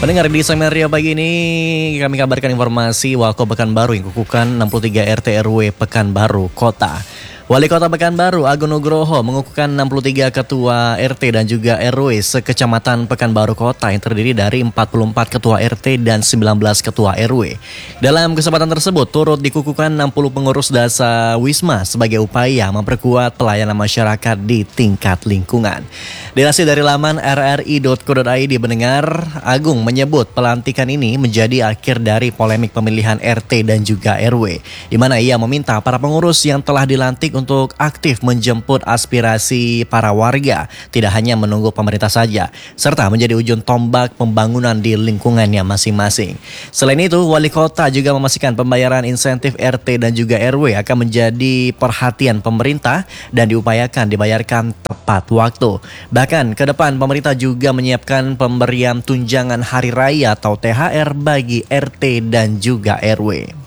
Pendengar di segmen Rio pagi ini kami kabarkan informasi Wako Pekanbaru yang kukuhkan 63 RT RW Pekanbaru Kota. Wali Kota Pekanbaru Agung Nugroho mengukuhkan 63 ketua RT dan juga RW sekecamatan Pekanbaru Kota yang terdiri dari 44 ketua RT dan 19 ketua RW. Dalam kesempatan tersebut turut dikukuhkan 60 pengurus dasa Wisma sebagai upaya memperkuat pelayanan masyarakat di tingkat lingkungan. Dilansir dari laman rri.co.id, pendengar, Agung menyebut pelantikan ini menjadi akhir dari polemik pemilihan RT dan juga RW, di mana ia meminta para pengurus yang telah dilantik untuk aktif menjemput aspirasi para warga, tidak hanya menunggu pemerintah saja, serta menjadi ujung tombak pembangunan di lingkungannya masing-masing. Selain itu, Wali Kota juga memastikan pembayaran insentif RT dan juga RW akan menjadi perhatian pemerintah dan diupayakan dibayarkan tepat waktu. Bahkan ke depan pemerintah juga menyiapkan pemberian tunjangan hari raya atau THR bagi RT dan juga RW.